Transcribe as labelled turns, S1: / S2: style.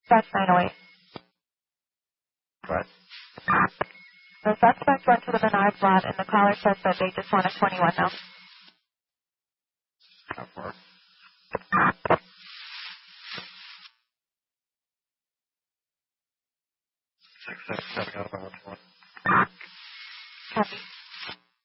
S1: That's 908.
S2: Right.
S1: The suspect went to the Menards lot, and the caller says that they just want a 21 now.
S2: How far? 667 got about 120.
S1: Copy.